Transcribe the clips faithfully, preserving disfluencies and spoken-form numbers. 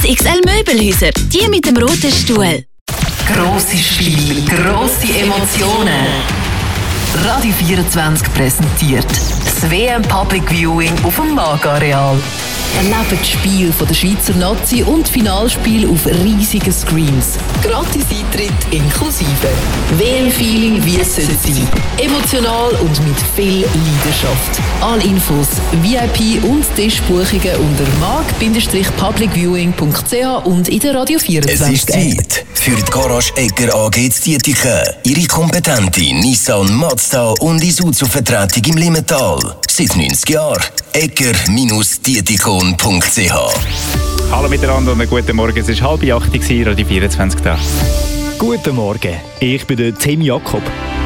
X X L Möbelhäuser, die mit dem roten Stuhl. Grosse Spiele, grosse Emotionen. Radio vierundzwanzig präsentiert das W M Public Viewing auf dem Mag-Areal. Erlebt Spiel von der Schweizer Nazi und Finalspiel auf riesigen Screens. Gratis Eintritt inklusive. W M-Feeling wie es sollte sein. Emotional und mit viel Leidenschaft. Alle Infos, V I P und Tischbuchungen unter mag public viewing punkt c h und in der Radio vierundzwanzig. Es ist Zeit für die Garage Egger A G zu Dietiken. Ihre kompetente Nissan, Mazda und Isuzu-Vertretung im Limmental. Seit neunzig Jahren. egger Dietiken punkt c h. Hallo miteinander und einen guten Morgen. Es war halb acht Uhr, Radio vierundzwanzig da. Guten Morgen, ich bin der Tim Jakob.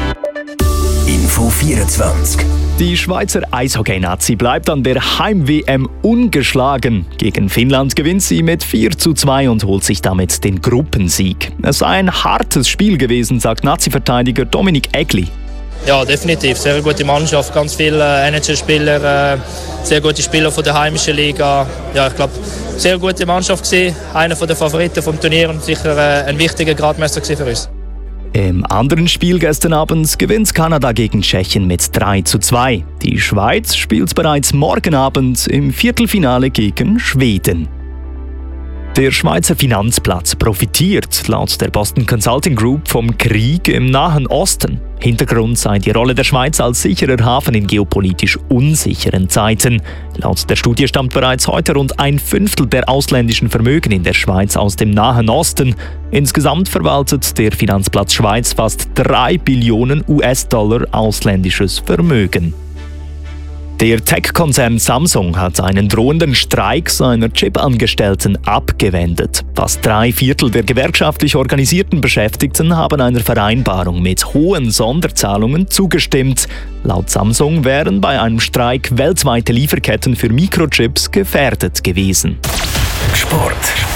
Info vierundzwanzig. Die Schweizer Eishockey-Nazi bleibt an der Heim-W M ungeschlagen. Gegen Finnland gewinnt sie mit vier zu zwei und holt sich damit den Gruppensieg. Es sei ein hartes Spiel gewesen, sagt Nazi-Verteidiger Dominik Egli. Ja, definitiv. Sehr gute Mannschaft, ganz viele N H L-Spieler, äh, sehr gute Spieler von der heimischen Liga. Ja, ich glaube, sehr gute Mannschaft gewesen. Einer der Favoriten vom Turnier und sicher äh, ein wichtiger Gradmesser für uns. Im anderen Spiel gestern Abend gewinnt Kanada gegen Tschechien mit drei zu zwei. Die Schweiz spielt bereits morgen Abend im Viertelfinale gegen Schweden. Der Schweizer Finanzplatz profitiert laut der Boston Consulting Group vom Krieg im Nahen Osten. Hintergrund sei die Rolle der Schweiz als sicherer Hafen in geopolitisch unsicheren Zeiten. Laut der Studie stammt bereits heute rund ein Fünftel der ausländischen Vermögen in der Schweiz aus dem Nahen Osten. Insgesamt verwaltet der Finanzplatz Schweiz fast drei Billionen U S-Dollar ausländisches Vermögen. Der Tech-Konzern Samsung hat einen drohenden Streik seiner Chip-Angestellten abgewendet. Fast drei Viertel der gewerkschaftlich organisierten Beschäftigten haben einer Vereinbarung mit hohen Sonderzahlungen zugestimmt. Laut Samsung wären bei einem Streik weltweite Lieferketten für Mikrochips gefährdet gewesen. Sport.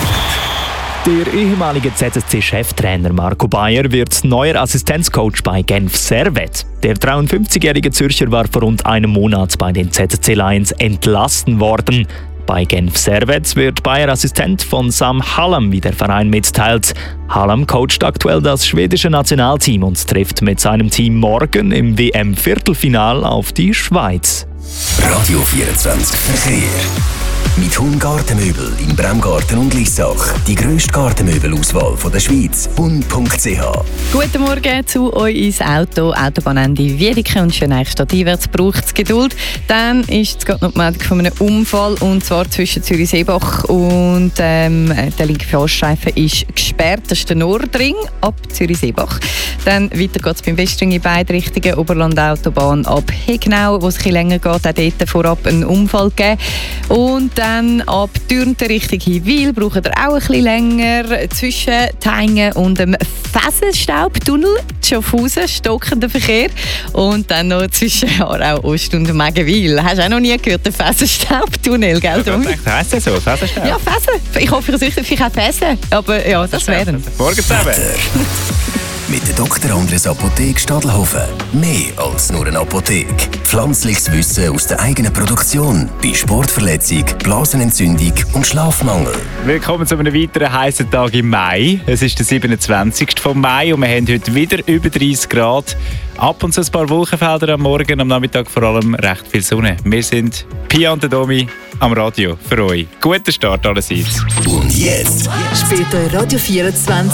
Der ehemalige Z S C-Cheftrainer Marco Bayer wird neuer Assistenzcoach bei Genf Servette. Der dreiundfünfzigjährige Zürcher war vor rund einem Monat bei den Z S C Lions entlassen worden. Bei Genf Servette wird Bayer Assistent von Sam Hallam, wie der Verein mitteilt. Hallam coacht aktuell das schwedische Nationalteam und trifft mit seinem Team morgen im W M-Viertelfinal auf die Schweiz. Radio vierundzwanzig Verkehr. Mit Hund Gartenmöbel in Bremgarten und Lissach. Die grösste Gartenmöbelauswahl von der Schweiz. hund punkt c h. Guten Morgen zu euch ins Auto. Autobahnende Wiedeke und Schöneichstadt einwärts braucht es Geduld. Dann ist es gerade noch die Meldung von einem Unfall, und zwar zwischen Zürich-Seebach und ähm, der linke Fahrstreifen ist gesperrt. Das ist der Nordring ab Zürich-Seebach. Dann weiter geht es beim Westring in beide Richtungen. Oberland-Autobahn ab Hegnau, wo es ein bisschen länger geht. Auch dort vorab einen Unfall gegeben. Und dann ab Dürnten Richtung Hinwil braucht ihr auch ein bisschen länger. Zwischen Thaingen und dem Fesselstaubtunnel, Schaffhausen, stockender Verkehr. Und dann noch zwischen Aarau, Ost und Megenwil. Hast du auch noch nie gehört, den Fesselstaubtunnel, gell? Was heisst das so? Fesselstaub? Ja, Fesen. Ich hoffe, ich richte vielleicht auch Fesen. Aber ja, das wären. Morgen zusammen. Mit der Doktor Andres Apotheke Stadelhofen. Mehr als nur eine Apotheke. Pflanzliches Wissen aus der eigenen Produktion. Bei Sportverletzung, Blasenentzündung und Schlafmangel. Willkommen zu einem weiteren heißen Tag im Mai. Es ist der siebenundzwanzigste vom Mai und wir haben heute wieder über dreißig Grad. Ab und zu ein paar Wolkenfelder am Morgen, am Nachmittag vor allem recht viel Sonne. Wir sind Pia und der Domi am Radio für euch. Guten Start allerseits. Und jetzt spielt euch Radio vierundzwanzig